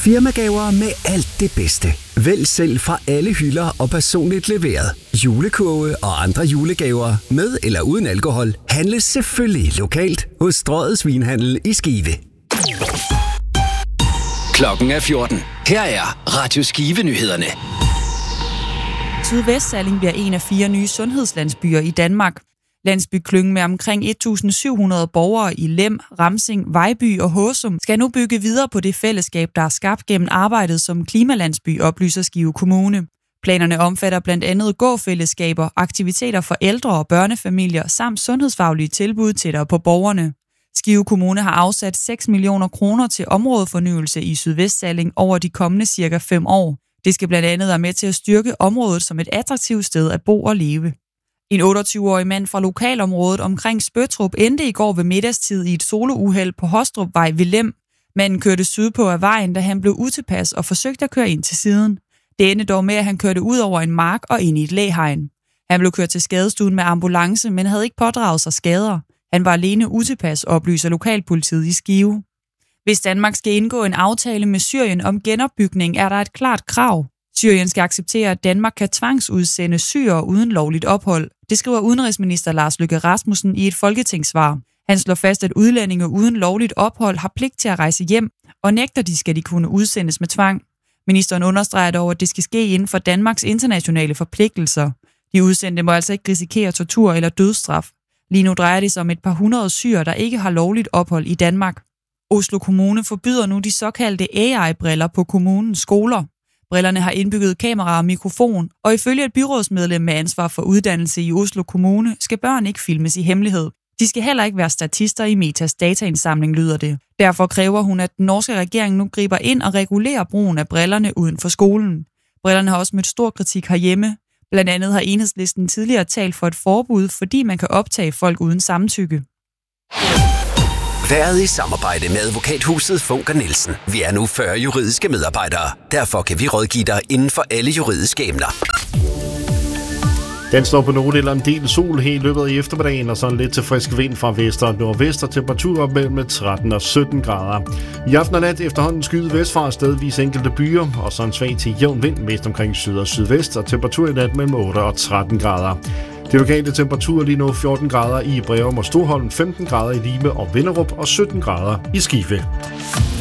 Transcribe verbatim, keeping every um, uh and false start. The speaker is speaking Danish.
Firmagaver med alt det bedste. Vælg selv fra alle hylder og personligt leveret. Julekurve og andre julegaver med eller uden alkohol handles selvfølgelig lokalt hos Strøget Svinhandel i Skive. Klokken er fjorten. Her er Radio Skive-nyhederne. Sydvestsalling bliver en af fire nye sundhedslandsbyer i Danmark. Landsbyklyngen med omkring et tusind syv hundrede borgere i Lem, Ramsing, Vejby og Håsum skal nu bygge videre på det fællesskab, der er skabt gennem arbejdet som klimalandsby, oplyser Skive Kommune. Planerne omfatter blandt andet gåfællesskaber, aktiviteter for ældre og børnefamilier samt sundhedsfaglige tilbud tættere på borgerne. Skive Kommune har afsat seks millioner kroner til områdefornyelse i Sydvestsalling over de kommende cirka fem år. Det skal blandt andet være med til at styrke området som et attraktivt sted at bo og leve. En otteogtyve-årig mand fra lokalområdet omkring Spøtrup endte i går ved middagstid i et solouheld på Hostrupvej ved Lem. Manden kørte sydpå af vejen, da han blev utilpas og forsøgte at køre ind til siden. Det endte dog med, at han kørte ud over en mark og ind i et læhegn. Han blev kørt til skadestuen med ambulance, men havde ikke pådraget sig skader. Han var alene utilpas, oplyser lokalpolitiet i Skive. Hvis Danmark skal indgå en aftale med Syrien om genopbygning, er der et klart krav. Syrien skal acceptere, at Danmark kan tvangsudsende syrere uden lovligt ophold. Det skriver udenrigsminister Lars Løkke Rasmussen i et folketingssvar. Han slår fast, at udlændinge uden lovligt ophold har pligt til at rejse hjem, og nægter de skal de kunne udsendes med tvang. Ministeren understreger dog, at det skal ske inden for Danmarks internationale forpligtelser. De udsendte må altså ikke risikere tortur eller dødsstraf. Lige nu drejer det sig om et par hundrede syrere, der ikke har lovligt ophold i Danmark. Oslo Kommune forbyder nu de såkaldte A I-briller på kommunens skoler. Brillerne har indbygget kamera og mikrofon, og ifølge et byrådsmedlem med ansvar for uddannelse i Oslo Kommune, skal børn ikke filmes i hemmelighed. De skal heller ikke være statister i Metas dataindsamling, lyder det. Derfor kræver hun, at den norske regering nu griber ind og regulerer brugen af brillerne uden for skolen. Brillerne har også mødt stor kritik herhjemme. Blandt andet har Enhedslisten tidligere talt for et forbud, fordi man kan optage folk uden samtykke. Været i samarbejde med advokathuset Funker Nielsen. Vi er nu fyrre juridiske medarbejdere. Derfor kan vi rådgive dig inden for alle juridiske emner. Den står på nogle eller en del sol hele løbet af eftermiddagen, og sådan lidt til frisk vind fra vest og nordvest, og temperaturer mellem tretten og sytten grader. I aften og nat efterhånden skyde vestfra stedvis enkelte byer, og så en svag til jævn vind mest omkring syd og sydvest, og temperatur i nat mellem otte og tretten grader. De lokale temperaturer lige nu fjorten grader i Breum og Stoholm, femten grader i Lime og Vinderup og sytten grader i Skive.